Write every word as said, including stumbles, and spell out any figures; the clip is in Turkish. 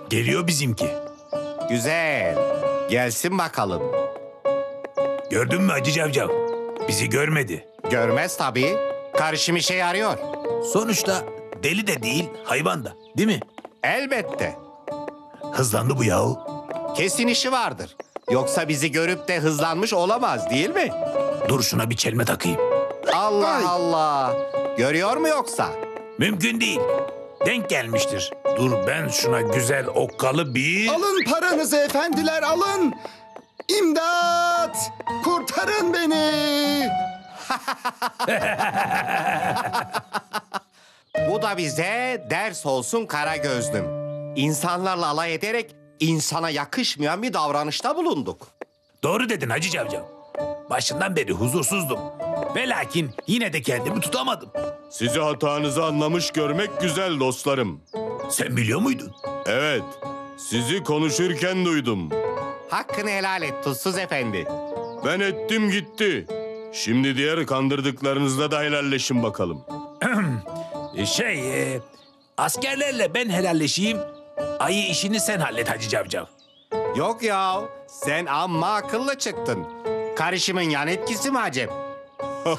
Geliyor bizimki. Güzel. Gelsin bakalım. Gördün mü Hacı Cavcav? Bizi görmedi. Görmez tabii. Karışım işe yarıyor. Sonuçta deli de değil, hayvan da. Değil mi? Elbette. Hızlandı bu yahu. Kesin işi vardır. Yoksa bizi görüp de hızlanmış olamaz değil mi? Dur şuna bir çelme takayım. Allah Allah. Görüyor mu yoksa? Mümkün değil. Denk gelmiştir. Dur ben şuna güzel okkalı bir... Alın paranızı efendiler, alın. İmdat! Kurtarın beni! Bu da bize ders olsun kara gözlüm. İnsanlarla alay ederek insana yakışmayan bir davranışta bulunduk. Doğru dedin Hacı Cavcav. Başından beri huzursuzdum. Ve lakin yine de kendimi tutamadım. Sizi hatanızı anlamış görmek güzel dostlarım. Sen biliyor muydun? Evet, sizi konuşurken duydum. Hakkını helal et Tuzsuz Efendi. Ben ettim gitti. Şimdi diğer kandırdıklarınızla da helalleşin bakalım. E, Şey, e, askerlerle ben helalleşeyim. Ayı işini sen hallet Hacı Cavcav. Yok ya, sen amma akıllı çıktın. Karışımın yan etkisi mi acep?